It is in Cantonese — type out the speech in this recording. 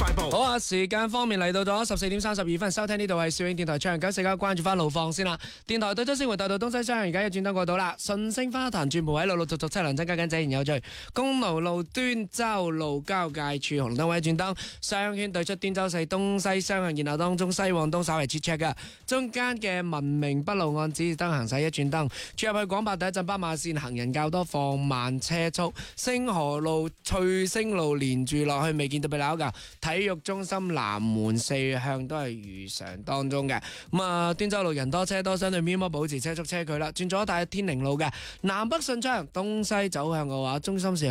快報。 好啊，時間方面嚟到咗14:32，收聽呢度係肇慶電台長9時間，關注翻路況先啦。電台對出先回帶到東西雙向，而家有轉燈過到啦。順星花壇轉部位陸陸續續車輛增加緊，井然有序。公路路端州路交界處紅燈位轉燈，雙圈對出端州市東西雙向，然後當中西往東稍為切尺嘅，中間嘅文明北路按指示燈行駛一轉燈，轉入去廣百第一陣斑馬線行人較多，放慢車速。星河路翠星路連住落去未見到被扭噶，體育中心南門四向都係如常當中嘅。咁啊，端州路人多車多，相對咪摩保持車速車距啦。轉咗大天寧路嘅南北順暢東西走向嘅話，中心線